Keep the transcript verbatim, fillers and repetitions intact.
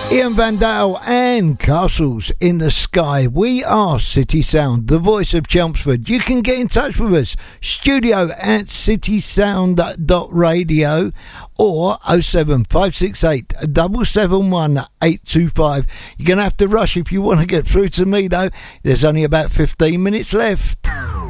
Ian Van Dale and Castles in the Sky. We are City Sound, the voice of Chelmsford. You can get in touch with us, studio at citysound dot radio or oh seven five six eight seven seven one eight two five. You're going to have to rush if you want to get through to me though. There's only about fifteen minutes left.